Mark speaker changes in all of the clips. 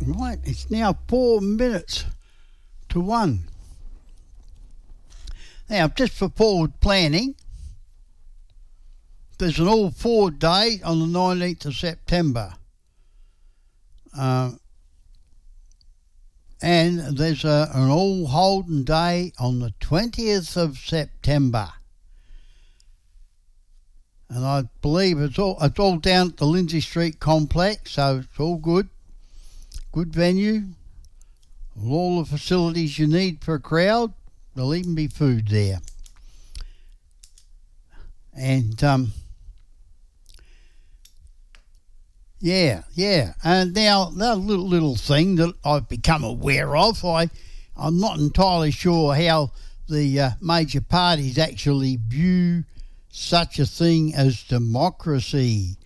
Speaker 1: Right, it's now 4 minutes to 1. Now, just for forward planning, there's an all forward day on the 19th of September. And there's an all Holden day on the 20th of September. And I believe it's all down at the Lindsay Street complex, so it's all good. Good venue. All the facilities you need for a crowd. There'll even be food there. And yeah. And now that little thing that I've become aware of, I'm not entirely sure how the major parties actually view such a thing as democracy.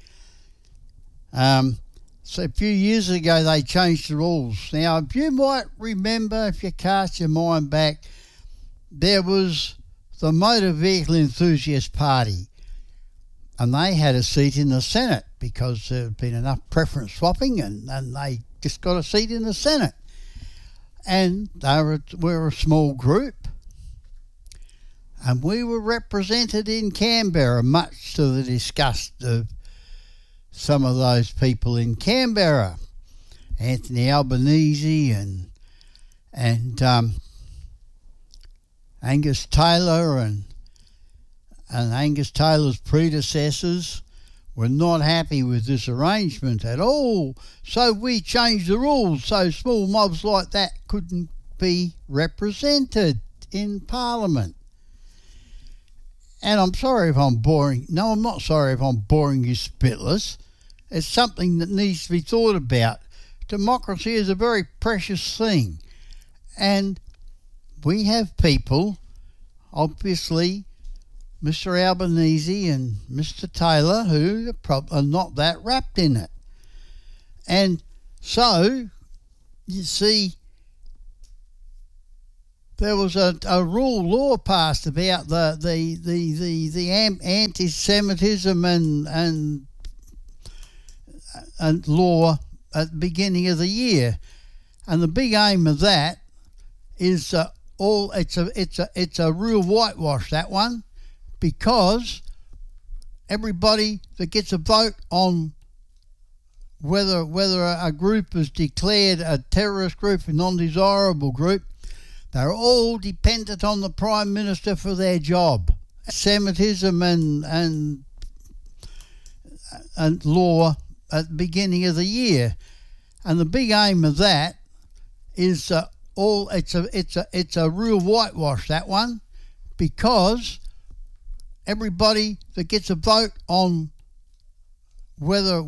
Speaker 1: So a few years ago they changed the rules. Now, if you might remember, if you cast your mind back, there was the Motor Vehicle Enthusiast Party, and they had a seat in the Senate because there had been enough preference swapping, and they just got a seat in the Senate. And they were a small group, and we were represented in Canberra, much to the disgust of some of those people in Canberra, Anthony Albanese and Angus Taylor and Angus Taylor's predecessors were not happy with this arrangement at all. So we changed the rules so small mobs like that couldn't be represented in Parliament. And I'm sorry if I'm boring. No, I'm not sorry if I'm boring you spitless. It's something that needs to be thought about. Democracy is a very precious thing. And we have people, obviously, Mr. Albanese and Mr. Taylor, who are not that wrapped in it. And so, you see, there was a law passed about the anti-Semitism and law at the beginning of the year, and the big aim of that is it's a real whitewash, that one, because everybody that gets a vote on whether a group is declared a terrorist group, a non-desirable group, they're all dependent on the Prime Minister for their job. Semitism and law at the beginning of the year, and the big aim of that is it's a real whitewash, that one, because everybody that gets a vote on whether